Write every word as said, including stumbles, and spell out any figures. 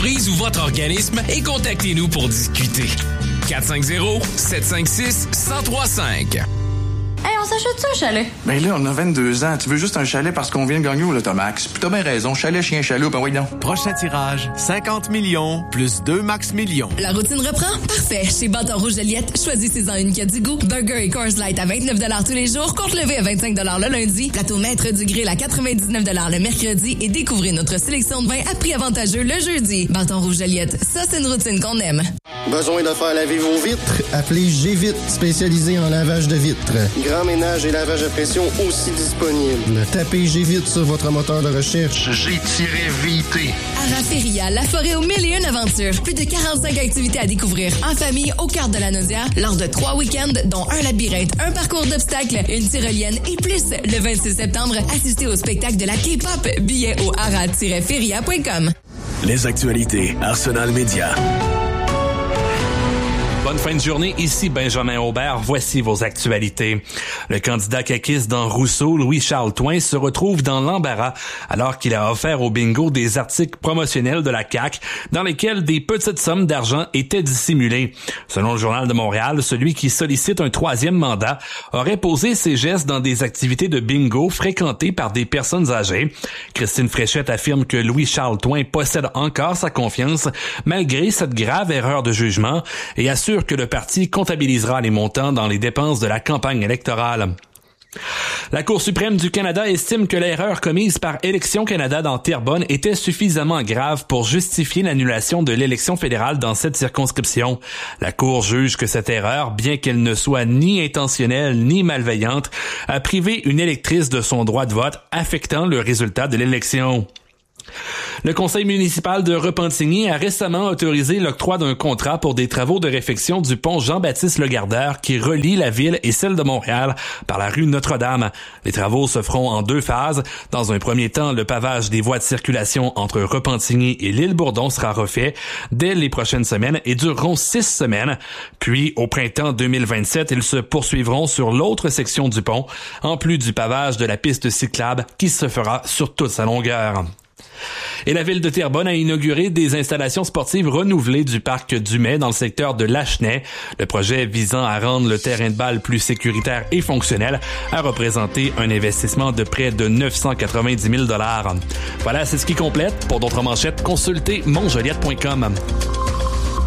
entreprise ou votre organisme et contactez-nous pour discuter. quatre cinq zéro, sept cinq six, un zéro trois cinq. Hey, on s'achète-tu un chalet? Ben là, on a vingt-deux ans. Tu veux juste un chalet parce qu'on vient de gagner au Lotomax. Puis t'as bien raison. Chalet, chien, chaloup, ben oui donc. Prochain tirage, cinquante millions plus deux max millions. La routine reprend? Parfait. Chez Bâton Rouge Joliette, choisissez-en une qui a du goût. Burger et Coors Light à vingt-neuf dollars tous les jours, compte levé à vingt-cinq dollars le lundi, plateau maître du grill à quatre-vingt-dix-neuf dollars le mercredi et découvrez notre sélection de vins à prix avantageux le jeudi. Bâton Rouge Joliette, ça c'est une routine qu'on aime. Besoin de faire laver vos vitres? Appelez G-Vite, spécialisé en lavage de vitres. Grand ménage et lavage à pression aussi disponible. Tapez G-Vite sur votre moteur de recherche. G-V T. Araferia, la forêt aux mille et une aventures. Plus de quarante-cinq activités à découvrir en famille au cœur de la Naudière lors de trois week-ends, dont un labyrinthe, un parcours d'obstacles, une tyrolienne et plus. Le vingt-six septembre, assistez au spectacle de la K-pop. Billets au ara tiret feria point com. Les actualités Arsenal Média. Bonne fin de journée, ici Benjamin Aubert, voici vos actualités. Le candidat caquiste dans Rousseau, Louis-Charles Toin, se retrouve dans l'embarras alors qu'il a offert au bingo des articles promotionnels de la C A Q dans lesquels des petites sommes d'argent étaient dissimulées. Selon le Journal de Montréal, celui qui sollicite un troisième mandat aurait posé ses gestes dans des activités de bingo fréquentées par des personnes âgées. Christine Fréchette affirme que Louis-Charles Toin possède encore sa confiance malgré cette grave erreur de jugement et assure que le parti comptabilisera les montants dans les dépenses de la campagne électorale. La Cour suprême du Canada estime que l'erreur commise par Élections Canada dans Terrebonne était suffisamment grave pour justifier l'annulation de l'élection fédérale dans cette circonscription. La Cour juge que cette erreur, bien qu'elle ne soit ni intentionnelle ni malveillante, a privé une électrice de son droit de vote, affectant le résultat de l'élection. Le conseil municipal de Repentigny a récemment autorisé l'octroi d'un contrat pour des travaux de réfection du pont Jean-Baptiste Legardeur qui relie la ville et celle de Montréal par la rue Notre-Dame. Les travaux se feront en deux phases. Dans un premier temps, le pavage des voies de circulation entre Repentigny et l'île Bourdon sera refait dès les prochaines semaines et dureront six semaines. Puis, au printemps deux mille vingt-sept, ils se poursuivront sur l'autre section du pont, en plus du pavage de la piste cyclable qui se fera sur toute sa longueur. Et la ville de Terrebonne a inauguré des installations sportives renouvelées du parc Dumais dans le secteur de Lachenay. Le projet visant à rendre le terrain de balle plus sécuritaire et fonctionnel a représenté un investissement de près de neuf cent quatre-vingt-dix mille dollars. Voilà, c'est ce qui complète. Pour d'autres manchettes, consultez montjoliette point com.